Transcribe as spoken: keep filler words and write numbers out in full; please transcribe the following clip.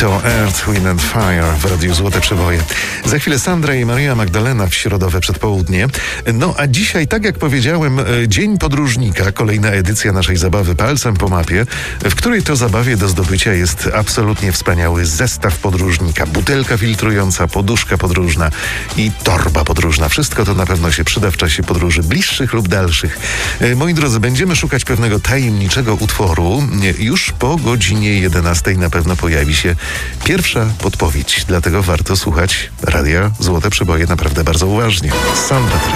To Earth, Wind and Fire w Radiu Złote Przeboje. Za chwilę Sandra i Maria Magdalena w środowe przedpołudnie. No a dzisiaj, tak jak powiedziałem, Dzień Podróżnika, kolejna edycja naszej zabawy Palcem po mapie, w której to zabawie do zdobycia jest absolutnie wspaniały zestaw podróżnika. Butelka filtrująca, poduszka podróżna i torba podróżna. Wszystko to na pewno się przyda w czasie podróży bliższych lub dalszych. Moi drodzy, będziemy szukać pewnego tajemniczego utworu. Już po godzinie jedenastej na pewno pojawi się pierwsza podpowiedź, dlatego warto słuchać Radia Złote Przeboje naprawdę bardzo uważnie. Sandra